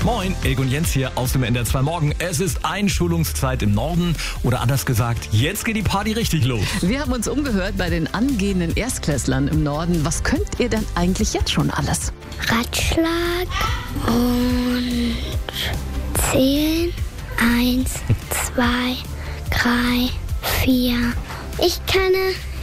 Moin, Erik und Jens hier aus dem NDR 2 Morgen. Es ist Einschulungszeit im Norden oder anders gesagt, jetzt geht die Party richtig los. Wir haben uns umgehört bei den angehenden Erstklässlern im Norden. Was könnt ihr denn eigentlich jetzt schon alles? Ratschlag und zählen. 1, 2, 3, 4. Ich kann